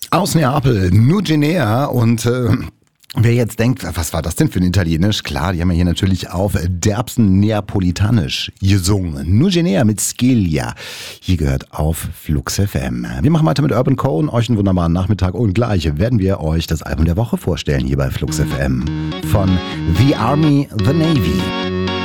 Aus Neapel, Nugenea und wer jetzt denkt, was war das denn für ein Italienisch? Klar, die haben ja hier natürlich auf derbsten Neapolitanisch gesungen. Nugenea mit Scilia. Hier gehört auf Flux FM. Wir machen weiter mit Urban Cone. Euch einen wunderbaren Nachmittag und gleich werden wir euch das Album der Woche vorstellen hier bei Flux FM. Von The Army, The Navy.